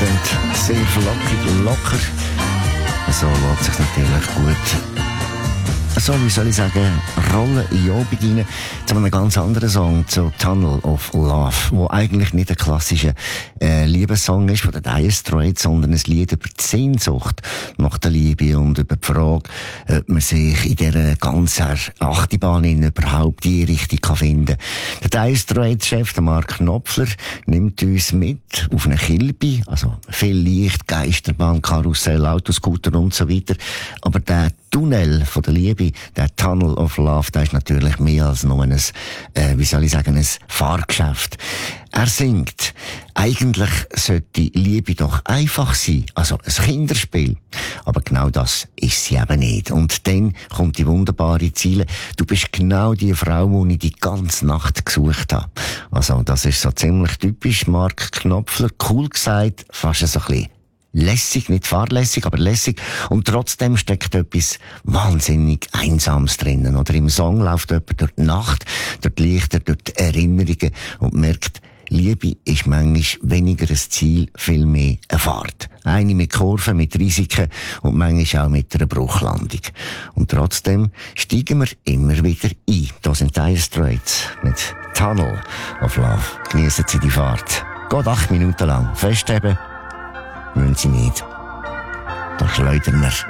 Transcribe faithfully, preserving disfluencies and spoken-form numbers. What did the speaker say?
klingt sehr flockig, locker. So lässt sich natürlich gut, so wie soll ich sagen, rollen in die Obig rein, zu einem ganz anderen Song, zu Tunnel of Love, wo eigentlich nicht ein klassischer äh, Liebessong ist von den Dire Straits, sondern ein Lied über die Sehnsucht nach der Liebe und über die Frage, ob man sich in dieser ganzen Achterbahn überhaupt die Richtung kann finden kann. Der Dire Straits-Chef, der Mark Knopfler, nimmt uns mit auf eine Kilby, also viel Licht, Geisterbahn, Karussell, Autoscooter und so weiter, aber der Tunnel von der Liebe, der Tunnel of Love, der ist natürlich mehr als nur ein, äh, wie soll ich sagen, ein Fahrgeschäft. Er singt, eigentlich sollte Liebe doch einfach sein, also ein Kinderspiel. Aber genau das ist sie eben nicht. Und dann kommt die wunderbare Ziele. Du bist genau die Frau, die ich die ganze Nacht gesucht habe. Also das ist so ziemlich typisch Mark Knopfler, cool gesagt, fast so ein bisschen lässig, nicht fahrlässig, aber lässig. Und trotzdem steckt etwas wahnsinnig Einsames drinnen. Oder im Song läuft jemand durch die Nacht, durch die Lichter, durch die Erinnerungen und merkt, Liebe ist manchmal weniger ein Ziel, viel mehr eine Fahrt. Eine mit Kurven, mit Risiken und manchmal auch mit einer Bruchlandung. Und trotzdem steigen wir immer wieder ein. Da sind Dire Straits mit Tunnel of Love. Genießen Sie die Fahrt. Geht acht Minuten lang. Festheben müssen Sie nicht. Da schleudern wir